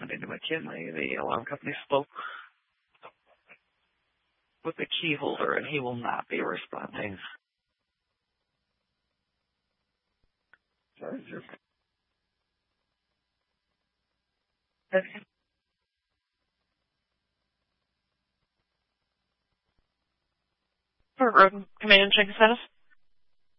responding to McKinley. The alarm company spoke with the key holder, and he will not be responding. Sorry, sir. Port Road Command and check the status.